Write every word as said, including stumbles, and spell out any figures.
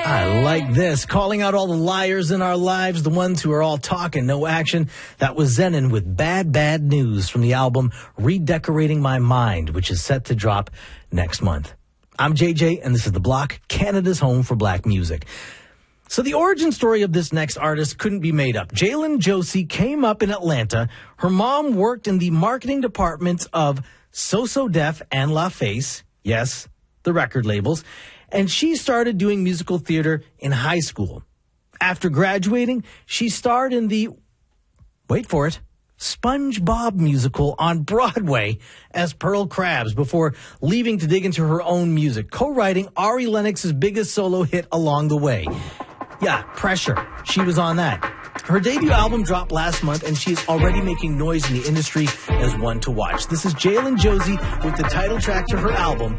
I like this. Calling out all the liars in our lives, the ones who are all talk and no action. That was Zenon with Bad, Bad News from the album Redecorating My Mind, which is set to drop next month. I'm J J, and this is The Block, Canada's home for black music. So the origin story of this next artist couldn't be made up. Jalen Josie came up in Atlanta. Her mom worked in the marketing departments of So So Def and La Face. Yes, the record labels. And she started doing musical theater in high school. After graduating, she starred in the, wait for it, SpongeBob musical on Broadway as Pearl Krabs before leaving to dig into her own music, co-writing Ari Lennox's biggest solo hit along the way. Yeah, Pressure. She was on that. Her debut album dropped last month, and she is already making noise in the industry as one to watch. This is Jalen Josie with the title track to her album,